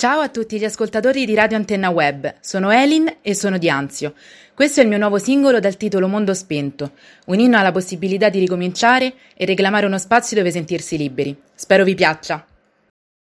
Ciao a tutti gli ascoltatori di Radio Antenna Web, sono Elin e sono di Anzio. Questo è il mio nuovo singolo dal titolo Mondo Spento, un inno alla possibilità di ricominciare e reclamare uno spazio dove sentirsi liberi. Spero vi piaccia.